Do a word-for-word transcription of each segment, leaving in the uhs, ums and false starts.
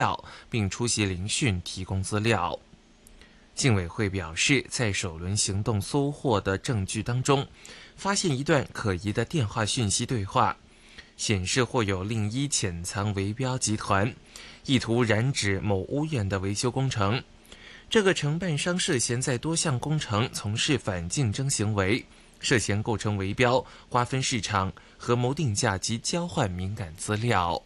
并出席聆讯提供资料。竞委会表示，在首轮行动搜获的证据当中，发现一段可疑的电话讯息对话，显示或有另一潜藏围标集团，意图染指某屋苑的维修工程。这个承办商涉嫌在多项工程从事反竞争行为，涉嫌构成围标、瓜分市场、合谋定价及交换敏感资料。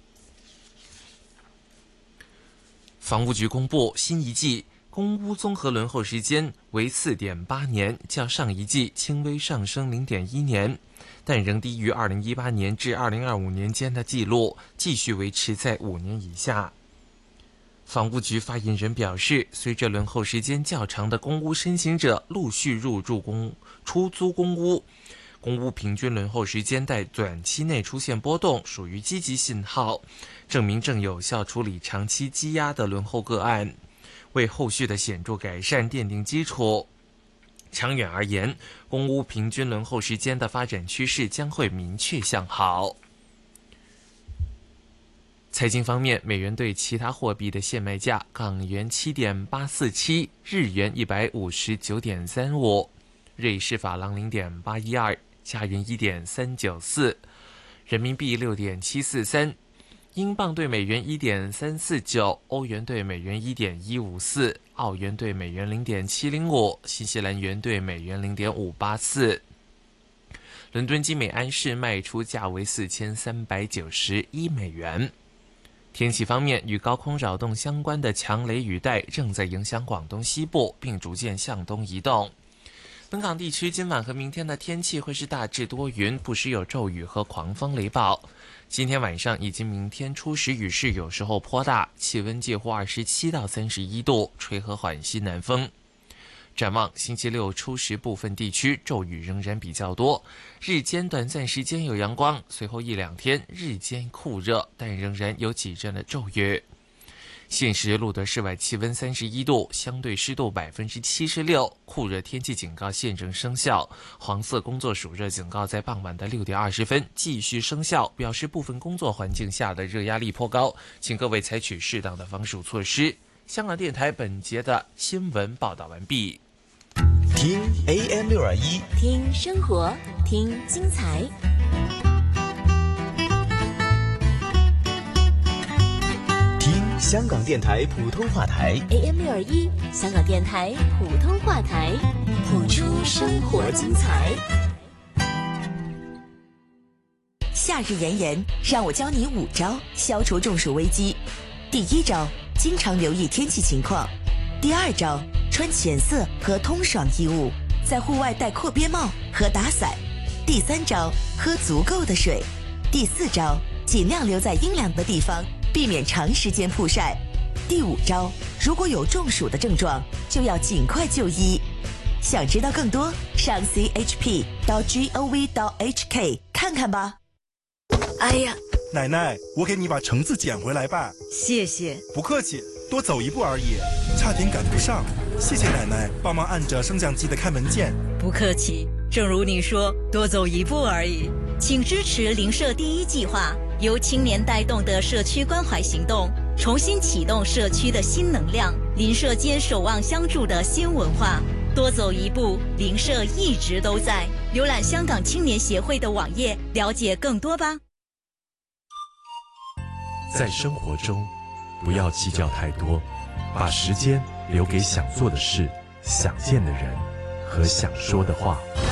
房屋局公布新一季公屋综合轮候时间为 四点八年，较上一季轻微上升 零点一年，但仍低于二零一八年至二零二五年间的记录，继续维持在五年以下。房屋局发言人表示，随着轮候时间较长的公屋申请者陆续入住公出租公屋，公屋平均轮候时间在短期内出现波动，属于积极信号，证明正有效处理长期积压的轮候个案，为后续的显著改善奠定基础。长远而言，公屋平均轮候时间的发展趋势将会明确向好。财经方面，美元对其他货币的现卖价：港元 七点八四七， 日元 一百五十九点三五， 瑞士法郎 零点八一二， 加元 一点三九四， 人民币 六点七四三，英镑对美元 一点三四九， 欧元对美元 一点一五四， 澳元对美元 零点七零五， 新西兰元对美元 零点五八四。伦敦金每安士卖出价为四千三百九十一美元。天气方面，与高空扰动相关的强雷雨带正在影响广东西部，并逐渐向东移动。本港地区今晚和明天的天气会是大致多云，不时有骤雨和狂风雷暴。今天晚上以及明天初时雨势有时候颇大，气温介乎二十七到三十一度，吹和缓西南风。展望星期六初时，部分地区骤雨仍然比较多，日间短暂时间有阳光，随后一两天日间酷热，但仍然有几阵的骤雨。现时录得室外气温三十一度，相对湿度百分之七十六，酷热天气警告现正生效，黄色工作暑热警告在傍晚的六点二十分继续生效，表示部分工作环境下的热压力颇高，请各位采取适当的防暑措施。香港电台本节的新闻报道完毕。 听 A M 六二一， 听生活，听精彩。 听香港电台普通话台 A M 六二一，香港电台普通话台，谱出生活精彩。 夏日炎炎，让我教你五招消除中暑危机。第一招，经常留意天气情况。第二招，穿浅色和通爽衣物，在户外戴阔边帽和打伞。第三招，喝足够的水。第四招，尽量留在阴凉的地方，避免长时间曝晒。第五招，如果有中暑的症状，就要尽快就医。想知道更多，上 c h p 到 gov 到 h k 看看吧。 哎呀， 奶奶，我给你把橙子捡回来吧。 谢谢。 不客气，多走一步而已，差点赶不上。谢谢奶奶帮忙按着升降机的开门键。 不客气，正如你说，多走一步而已。请支持邻舍第一计划，由青年带动的社区关怀行动，重新启动社区的新能量，邻舍间守望相助的新文化。多走一步，邻舍一直都在。浏览香港青年协会的网页，了解更多吧。 在生活中，不要计较太多，把时间留给想做的事、想见的人和想说的话。